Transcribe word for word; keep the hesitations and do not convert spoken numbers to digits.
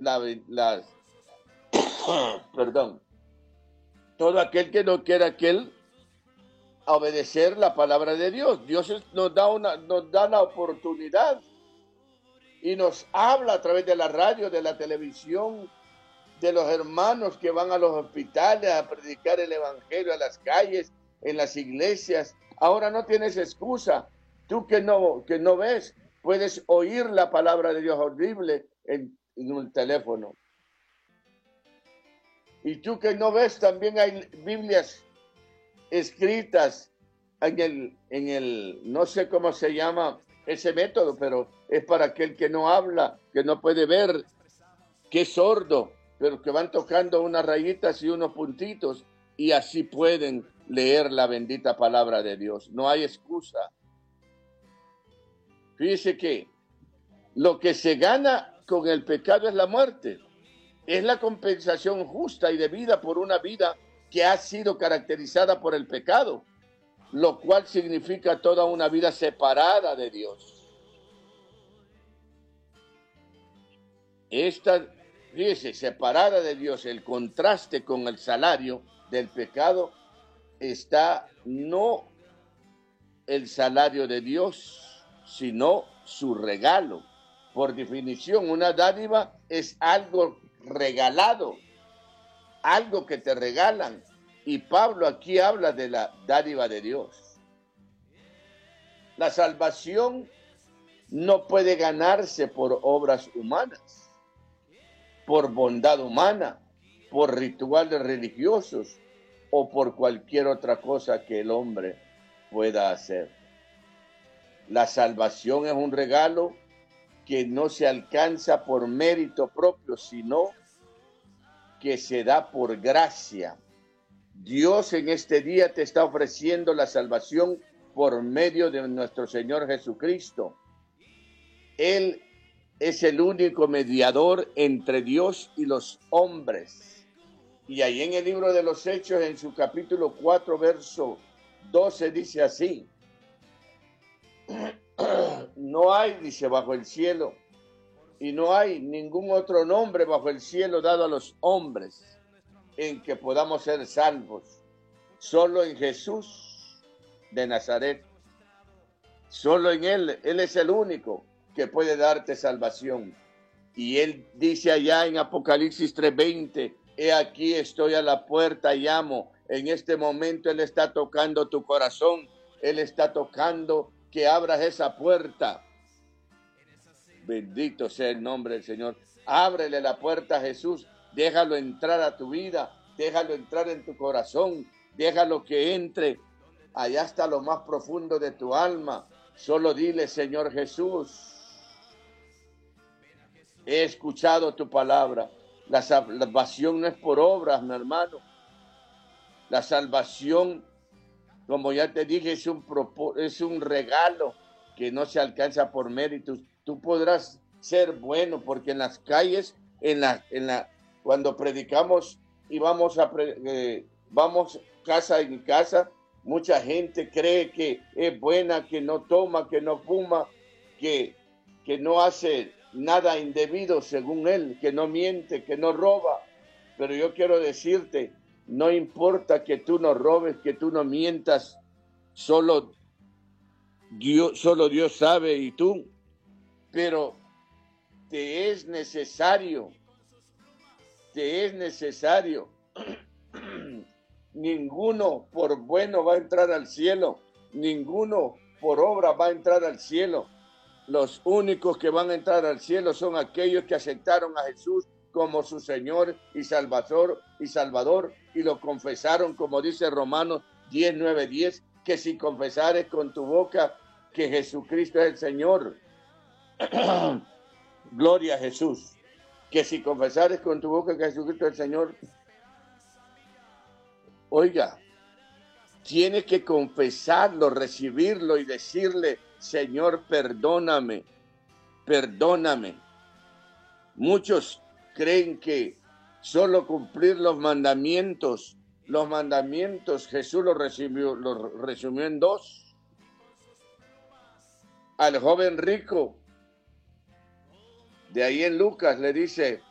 la, las, perdón, todo aquel que no quiera aquel obedecer la palabra de Dios. Dios nos da, una, nos da la oportunidad y nos habla a través de la radio, de la televisión, de los hermanos que van a los hospitales a predicar el evangelio a las calles, en las iglesias. Ahora no tienes excusa. Tú que no, que no ves, puedes oír la palabra de Dios audible en, en un teléfono. Y tú que no ves, también hay Biblias escritas en el, en el, no sé cómo se llama ese método, pero es para aquel que no habla, que no puede ver, que es sordo, pero que van tocando unas rayitas y unos puntitos y así pueden leer la bendita palabra de Dios. No hay excusa. Fíjese que lo que se gana con el pecado es la muerte. Es la compensación justa y debida por una vida que ha sido caracterizada por el pecado, lo cual significa toda una vida separada de Dios. Esta, fíjese, separada de Dios, el contraste con el salario del pecado está no el salario de Dios, sino su regalo. Por definición, una dádiva es algo regalado, algo que te regalan. Y Pablo aquí habla de la dádiva de Dios. La salvación no puede ganarse por obras humanas, por bondad humana, por rituales religiosos o por cualquier otra cosa que el hombre pueda hacer. La salvación es un regalo que no se alcanza por mérito propio, sino que se da por gracia. Dios en este día te está ofreciendo la salvación por medio de nuestro Señor Jesucristo. Él es el único mediador entre Dios y los hombres. Y ahí en el libro de los Hechos, en su capítulo cuatro, verso doce, dice así: no hay, dice, bajo el cielo, y no hay ningún otro nombre bajo el cielo dado a los hombres en que podamos ser salvos, solo en Jesús de Nazaret. Solo en Él, Él es el único que puede darte salvación. Y Él dice allá en Apocalipsis tres veinte, he aquí estoy a la puerta y llamo. En este momento Él está tocando tu corazón, Él está tocando que abras esa puerta. Bendito sea el nombre del Señor. Ábrele la puerta a Jesús, déjalo entrar a tu vida, déjalo entrar en tu corazón, déjalo que entre allá hasta lo más profundo de tu alma. Solo dile: Señor Jesús, he escuchado tu palabra. La salvación no es por obras, mi hermano. La salvación, como ya te dije, es un, es un regalo que no se alcanza por méritos. Tú podrás ser bueno, porque en las calles, en la, en la, cuando predicamos y vamos a eh, vamos casa en casa, mucha gente cree que es buena, que no toma, que no fuma, que, que no hace nada indebido según él, que no miente, que no roba. Pero yo quiero decirte, no importa que tú no robes, que tú no mientas, solo Dios, solo Dios sabe y tú. Pero te es necesario, te es necesario. Ninguno por bueno va a entrar al cielo, ninguno por obra va a entrar al cielo. Los únicos que van a entrar al cielo son aquellos que aceptaron a Jesús como su Señor y Salvador y Salvador y lo confesaron, como dice Romanos diez, nueve, diez, que si confesares con tu boca que Jesucristo es el Señor, gloria a Jesús, que si confesares con tu boca que Jesucristo es el Señor, oiga, tienes que confesarlo, recibirlo y decirle: Señor, perdóname, perdóname. Muchos creen que solo cumplir los mandamientos, los mandamientos Jesús los resumió, los resumió en dos. Al joven rico, de ahí en Lucas le dice: